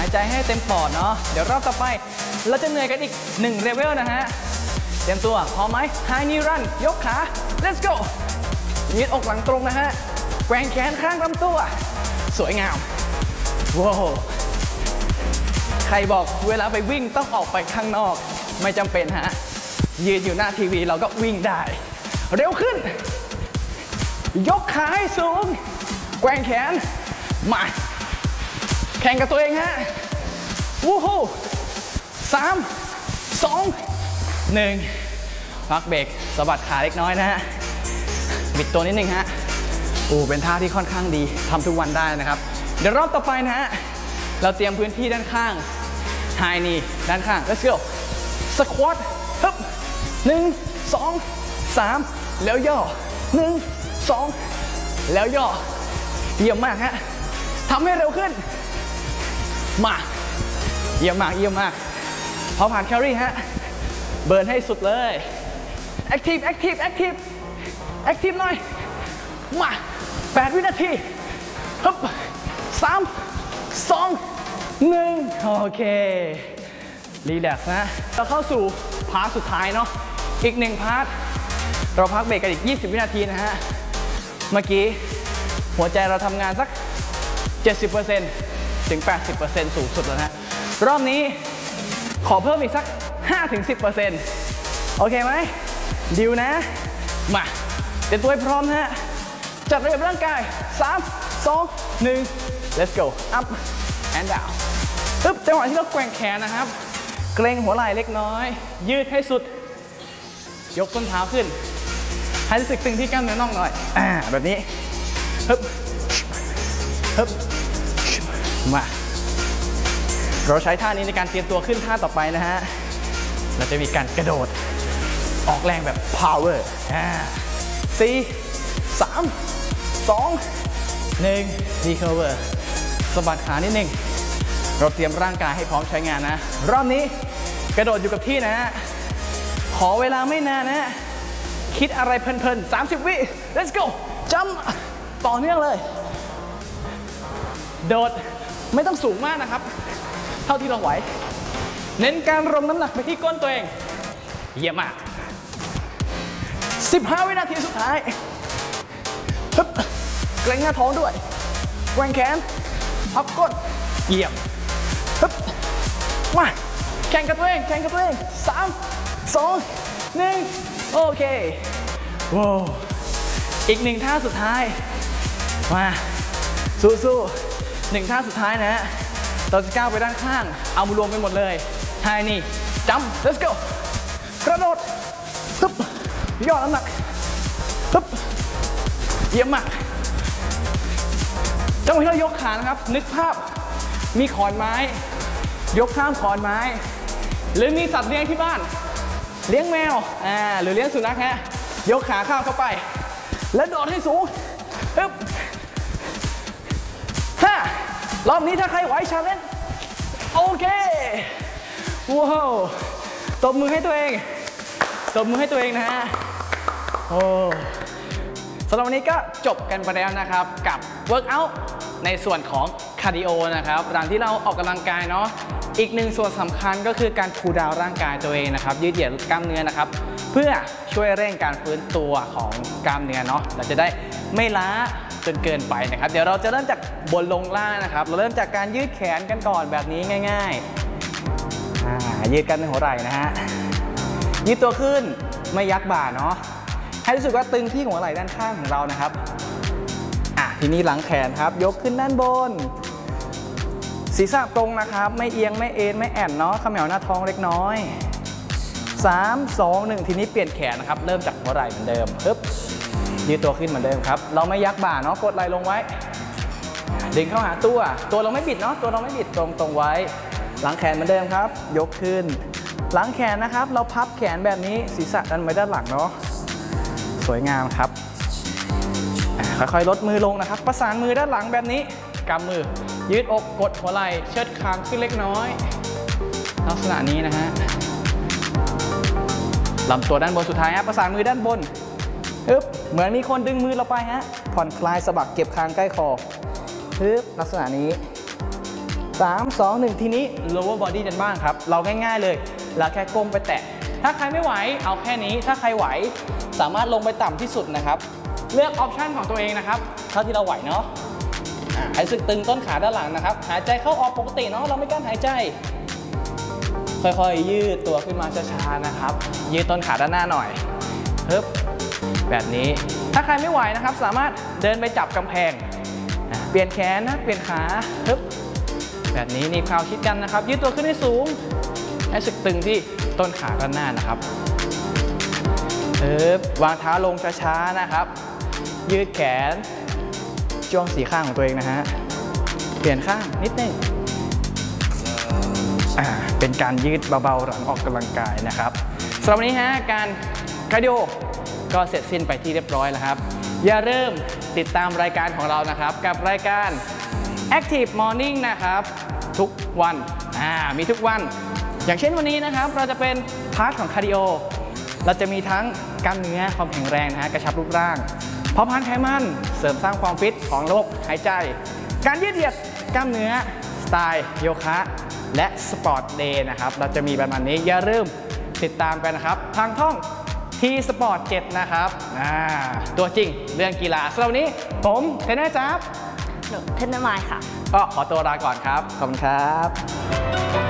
ายใจให้เต็มปอดเนาะเดี๋ยวรอบต่อไปเราจะเหนื่อยกันอีก1เลเวลนะฮะเตรียมตัวพร้อมไหม High knee run ยกขา let's go ยืดอกหลังตรงนะฮะแกว่งแขนข้างลำตัวสวยงามว้าวใครบอกเวลาไปวิ่งต้องออกไปข้างนอกไม่จำเป็นฮะยืนอยู่หน้าทีวีเราก็วิ่งได้เร็วขึ้นยกขาให้สูงแกว่งแขนมาแข่งกับตัวเองฮะวู้ฮู้3 2 1พักเบรกสะบัดขาเล็กน้อยนะฮะบิดตัวนิดนึงฮะเป็นท่าที่ค่อนข้างดีทำทุกวันได้นะครับเดี๋ยวรอบต่อไปนะฮะเราเตรียมพื้นที่ด้านข้างไฮนี่ด้านข้าง let's go สควอตฮึบ1 2 3แล้วย่อ1 2แล้วย่อเยี่ยมมากฮะทำให้เร็วขึ้นมาเยี่ยมมากเยี่ยมมากพอผ่านแคลอรี่ฮะเบิร์นให้สุดเลยแอคทีฟแอคทีฟแอคทีฟแอคทีฟหน่อยมา8 วินาทีฮึบ3 2 1โอเครีแลกซ์นะเราเข้าสู่พาร์ทสุดท้ายเนาะอีก1พาร์ทเราพักเบรกกันอีก20 วินาทีนะฮะเมื่อกี้หัวใจเราทำงานสัก 70% ถึง 80% สูงสุดแล้วนะรอบนี้ขอเพิ่มอีกสัก 5-10% โอเคไหมดิวนะมาเตรียมตัวให้พร้อมนะฮะจัดระเบียบร่างกาย3 2 1 let's go up and down ปึ๊บจังหวะที่เราแกว่งแขนนะครับเกรงหัวไหล่เล็กน้อยยืดให้สุดยกต้นเท้าขึ้นให้รู้สึกตึงที่กล้ามเนื้อน่องหน่อยแบบนี้ฮึบฮึบมาเราใช้ท่านี้ในการเตรียมตัวขึ้นท่าต่อไปนะฮะเราจะมีการกระโดดออกแรงแบบ power 4 3 2 1 recover สะบัดขานิดนึงเราเตรียมร่างกายให้พร้อมใช้งานนะรอบนี้กระโดดอยู่กับที่นะฮะขอเวลาไม่นานนะคิดอะไรเพลินๆ30 วิ let's go จัมป์ต่อเนื่องเลยโดดไม่ต้องสูงมากนะครับเท่าที่เราไหวเน้นการลงน้ำหนักไปที่ก้นตัวเองเยี่ยมมาก15 วินาทีสุดท้ายฮึบเกร็งหน้าท้องด้วยแกว่งแขนพับก้นเยี่ยมฮึบมาแข่งกับตัวเองแข่งกับตัวเอง3 2 1โอเคว้าวอีก1ท่าสุดท้ายมาสู้ๆ1ท่าสุดท้ายนะฮะเราจะก้าวไปด้านข้างเอามือรวมไปหมดเลยไฮนี่จัมป์ let's go กระโดดฮึบย่อน้ำหนักฮึบเยี่ยมมากจังหวะที่เรายกขานะครับนึกภาพมีขอนไม้ยกข้ามขอนไม้หรือมีสัตว์เลี้ยงที่บ้านเลี้ยงแมวหรือเลี้ยงสุนัขฮะยกขาข้ามเข้าไปแล้วโดดให้สูงฮึบรอบนี้ถ้าใครไหวชาเลนจ์โอเคว้าวตบมือให้ตัวเองตบมือให้ตัวเองนะฮะโอ้สำหรับวันนี้ก็จบกันไปแล้วนะครับกับเวิร์กอัลในส่วนของคาร์ดิโอนะครับหลังที่เราออกกำลังกายเนาะอีกหนึ่งส่วนสำคัญก็คือการคูลดาวน์ร่างกายตัวเองนะครับยืดเหยียดกล้ามเนื้อนะครับเพื่อช่วยเร่งการฟื้นตัวของกล้ามเนื้อเนาะเราจะได้ไม่ล้าจนเกินไปนะครับเดี๋ยวเราจะเริ่มจากบนลงล่างนะครับเราเริ่มจากการยืดแขนกันก่อนแบบนี้ง่ายๆยืดกันในหัวไหล่นะฮะยืดตัวขึ้นไม่ยักบ่าเนาะให้รู้สึกว่าตึงที่หัวไหล่ด้านข้างของเรานะครับทีนี้หลังแขนครับยกขึ้นด้านบนศีรษะตรงนะครับไม่เอียงไม่เอ็นไม่แอนเนาะเขมวหน้าท้องเล็กน้อย3 2 1ทีนี้เปลี่ยนแขนนะครับเริ่มจากหัวไหล่เหมือนเดิมปึ๊บยืดตัวขึ้นเหมือนเดิมครับเราไม่ยักบ่าเนาะกดไหล่ลงไว้ดึงเข้าหาตัวเราไม่บิดเนาะตัวเราไม่บิดตรงไว้หลังแขนเหมือนเดิมครับยกขึ้นหลังแขนนะครับเราพับแขนแบบนี้ศีรษะดันไปด้านหลังเนาะสวยงามครับค่อยๆลดมือลงนะครับประสานมือด้านหลังแบบนี้กำมือยืดอกกดหัวไหล่เชิดคางขึ้นเล็กน้อยลักษณะนี้นะฮะลำตัวด้านบนสุดท้ายฮะประสานมือด้านบนฮึบเหมือนมีคนดึงมือเราไปฮะผ่อนคลายสะบักเก็บคางใกล้คอฮึบลักษณะนี้ 3 2 1ทีนี้ lower body กันบ้างครับเราง่ายๆเลยเราแค่ก้มไปแตะถ้าใครไม่ไหวเอาแค่นี้ถ้าใครไหวสามารถลงไปต่ำที่สุดนะครับเลือกออปชันของตัวเองนะครับเท่าที่เราไหวเนาะให้สึกตึงต้นขาด้านหลังนะครับหายใจเข้าออกปกติเนาะเราไม่กั้นหายใจค่อยๆยืดตัวขึ้นมาช้าๆนะครับยืดต้นขาด้านหน้าหน่อยฮึบแบบนี้ถ้าใครไม่ไหวนะครับสามารถเดินไปจับกำแพงเปลี่ยนแขนนะเปลี่ยนขาฮึบแบบนี้นี่เข่าชิดกันนะครับยืดตัวขึ้นให้สูงให้สึกตึงที่ต้นขาด้านหน้านะครับฮึบวางเท้าลงช้าๆนะครับยืดแขนจ้วงสี่ข้างของตัวเองนะฮะเปลี่ยนข้างนิดนึงเป็นการยืดเบาๆหลังออกกำลังกายนะครับสำหรับวันนี้ฮะการคาร์ดิโอก็เสร็จสิ้นไปที่เรียบร้อยแล้วครับอย่าลืมติดตามรายการของเรานะครับกับรายการ Active Morning นะครับทุกวันมีทุกวันอย่างเช่นวันนี้นะครับเราจะเป็นพาร์ทของคาร์ดิโอเราจะมีทั้งกล้ามเนื้อความแข็งแรงนะฮะกระชับรูปร่างเผาผลาญไขมันเสริมสร้างความฟิตของระบบหายใจการยืดเหยียดกล้ามเนื้อสไตล์โยคะและสปอร์ตเดย์นะครับเราจะมีประมาณนี้อย่าลืมติดตามกันนะครับทางช่องทีสปอร์ต7นะครับตัวจริงเรื่องกีฬาสำหรับวันนี้ผมเทรนเนอร์จ๊าบหนูเทนเนอร์มายค่ะก็ขอตัวลาก่อนครับขอบคุณครับ